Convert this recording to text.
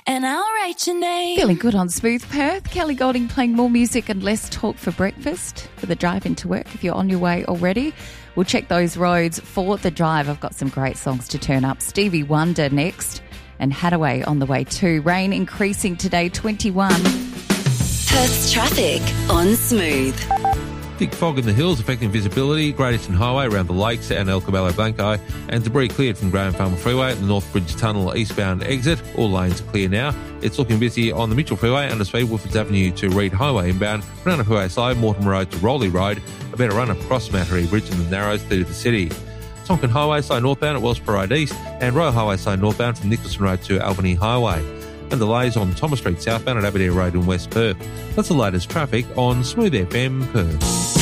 and I'll write your name. Feeling good on Smooth Perth. Kelly Golding playing more music and less talk for breakfast for the drive into work. If you're on your way already, we'll check those roads for the drive. I've got some great songs to turn up. Stevie Wonder next and Hathaway on the way too. Rain increasing today, 21. Perth's traffic on Smooth. Thick fog in the hills affecting visibility, Great Eastern Highway around the lakes and El Caballo Blanco, and debris cleared from Graham Farmer Freeway at the North Bridge Tunnel eastbound exit. All lanes are clear now. It's looking busy on the Mitchell Freeway under speed Woodfords Avenue to Reed Highway inbound, Banana Freeway Slow, Mortimer Road to Rowley Road, a better run across Mattery Bridge and the Narrows through the city. Tonkin Highway slow northbound at Wellsborough Road East, and Royal Highway slow northbound from Nicholson Road to Albany Highway. And delays on Thomas Street southbound at Aberdeen Road in West Perth. That's the latest traffic on Smooth FM Perth.